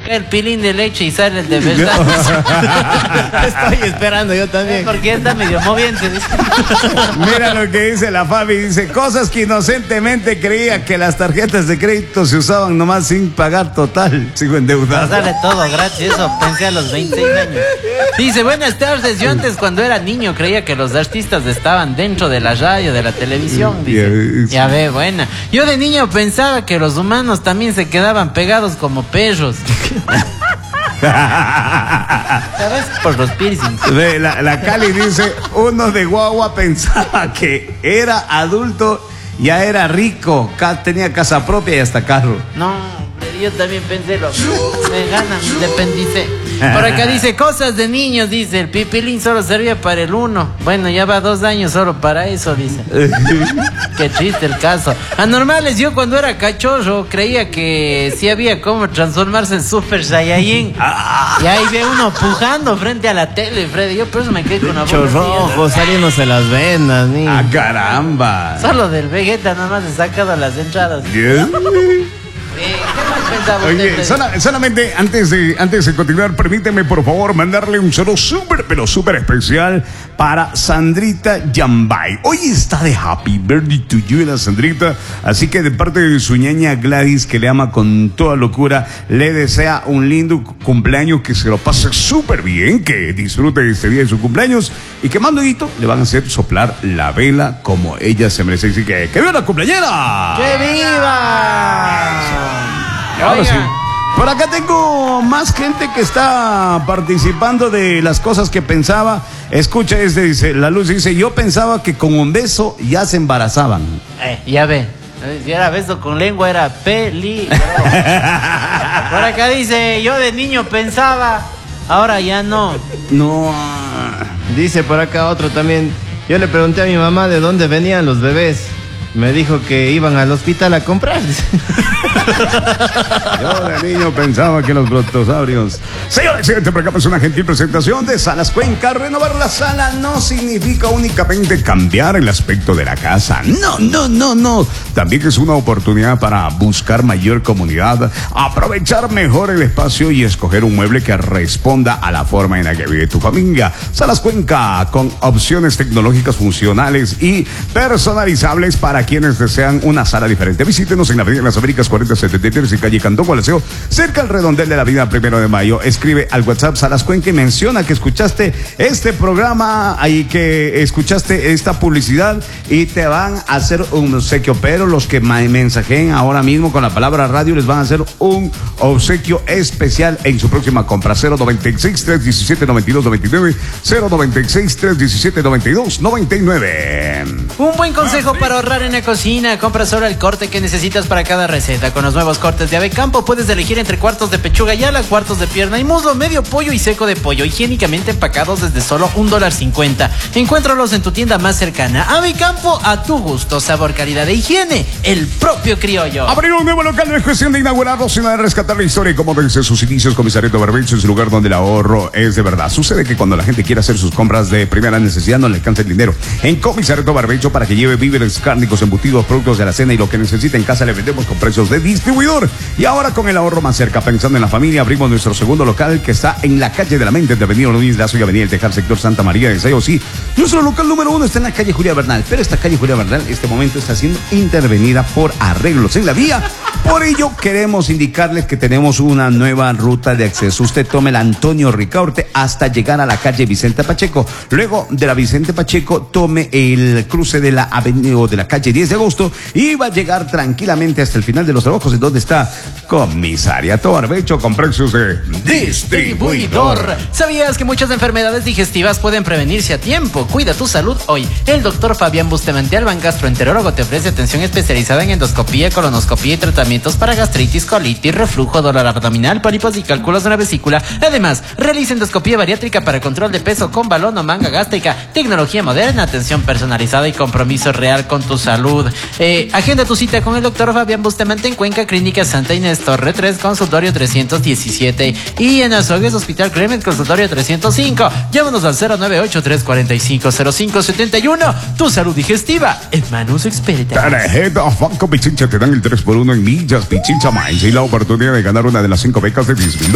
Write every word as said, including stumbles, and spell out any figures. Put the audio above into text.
el pilín de leche y sale el de verdad. Estoy esperando yo también. Porque está medio moviente. Mira lo que dice la Fabi, dice, cosas que inocentemente creía que las tarjetas de crédito se usaban nomás sin pagar total, sigo endeudado. Sale todo gratis, eso pensé a los veintiséis años. Dice, buenas tardes, yo antes cuando era niño creía que los artistas estaban dentro de la radio, de la televisión, dice. Ya ve, buena. Yo de niño pensaba que los humanos también se quedaban pegados como perros. ¿Sabes? Por los piercings. La, la Cali dice, uno de guagua pensaba que era adulto, ya era rico, tenía casa propia y hasta carro. No, yo también pensé lo me ganan, dependicé. Por acá dice, cosas de niños, dice, el pipilín solo servía para el uno. Bueno, ya va dos años solo para eso, dice. Qué triste el caso. Anormales, yo cuando era cachorro creía que sí había como transformarse en Super Saiyajin. Ah. Y ahí ve uno pujando frente a la tele, Freddy. Yo por eso me quedé con una boca. Chorrojo, saliéndose las venas, niño. ¡Ah, caramba! Solo del Vegeta nomás he sacado las entradas. Yeah. Eh, ¿qué más pensaba Oye, usted? sola, solamente antes de, antes de continuar, permíteme por favor mandarle un saludo súper, pero súper especial para Sandrita Yambay. Hoy está de happy birthday to you, la Sandrita. Así que de parte de su ñaña Gladys, que le ama con toda locura, le desea un lindo cumpleaños, que se lo pase súper bien, que disfrute este día de su cumpleaños y que más luego le van a hacer soplar la vela como ella se merece. Así que ¡que viva la cumpleañera! ¡Que viva! Ahora sí. Por acá tengo más gente que está participando de las cosas que pensaba. Escucha este, dice, la Luz dice, yo pensaba que con un beso ya se embarazaban. Eh, ya ve. Si era beso con lengua era peli. Por acá dice, yo de niño pensaba, ahora ya no. No. Dice por acá otro también, yo le pregunté a mi mamá de dónde venían los bebés. Me dijo que iban al hospital a comprar. Yo de niño pensaba que los brontosaurios. Señores, siguiente por acá pues una gentil presentación de Salas Cuenca. Renovar la sala no significa únicamente cambiar el aspecto de la casa. No, no, no, no. También es una oportunidad para buscar mayor comunidad, aprovechar mejor el espacio y escoger un mueble que responda a la forma en la que vive tu familia. Salas Cuenca, con opciones tecnológicas funcionales y personalizables para quienes desean una sala diferente. Visítenos en la Avenida de las Américas cuarenta setenta y tres y calle Cantón Gualaceo, cerca al redondel de la Avenida Primero de Mayo. Escribe al WhatsApp Salas Cuenca y menciona que escuchaste este programa y que escuchaste esta publicidad y te van a hacer un obsequio. Pero los que mensajeen ahora mismo con la palabra radio les van a hacer un obsequio especial en su próxima compra. Cero noventa y seis, tres diecisiete, noventa y dos noventa y nueve, cero noventa y seis, tres diecisiete, noventa y dos noventa y nueve. Un buen consejo para ahorrar en la cocina. Compra solo el corte que necesitas para cada receta. Con los nuevos cortes de Ave Campo puedes elegir entre cuartos de pechuga y ala, cuartos de pierna y muslo, medio pollo y seco de pollo, higiénicamente empacados desde solo un dólar cincuenta. Encuéntralos en tu tienda más cercana. Ave Campo, a tu gusto, sabor, calidad e higiene, el propio criollo. Abrir un nuevo local no es cuestión de inaugurarlo, sino de rescatar la historia y como desde sus inicios. Comisariato Barbecho es el lugar donde el ahorro es de verdad. Sucede que cuando la gente quiere hacer sus compras de primera necesidad no le alcanza el dinero. En Comisariato Barbecho, para que lleve víveres, cárnicos, embutidos, productos de la cena y lo que necesita en casa, le vendemos con precios de distribuidor. Y ahora con el ahorro más cerca, pensando en la familia, abrimos nuestro segundo local que está en la calle de la Mente, de Avenida Luis Lazo y Avenida El Tejar, sector Santa María de Sayo. Sí, nuestro local número uno está en la calle Julia Bernal, pero esta calle Julia Bernal en este momento está siendo intervenida por arreglos en la vía. Por ello queremos indicarles que tenemos una nueva ruta de acceso. Usted tome el Antonio Ricaurte hasta llegar a la calle Vicente Pacheco. Luego de la Vicente Pacheco tome el cruce de la avenida o de la calle diez de agosto y va a llegar tranquilamente hasta el final de los trabajos, en donde está Comisariato Barbecho con precios de distribuidor. ¿Sabías que muchas enfermedades digestivas pueden prevenirse a tiempo? Cuida tu salud hoy. El doctor Fabián Bustamante Alban, gastroenterólogo, te ofrece atención especializada en endoscopía, colonoscopía y tratamientos para gastritis, colitis, reflujo, dolor abdominal, pólipos y cálculos de la vesícula. Además, realiza endoscopía bariátrica para control de peso con balón o manga gástrica, tecnología moderna, atención personalizada y compromiso real con tu salud. Eh, agenda tu cita con el doctor Fabián Bustamante en Cuenca, Clínica Santa Inés, Torre tres, consultorio trescientos diecisiete, y en Azogues, Hospital Clement, consultorio trescientos cinco. Llámanos al cero nueve ocho, tres cuatro cinco, cero cinco siete uno. Tu salud digestiva en manos expertas. Tarjeta Banco Pichincha te dan el tres por uno en millas Pichincha Miles y la oportunidad de ganar una de las cinco becas de diez mil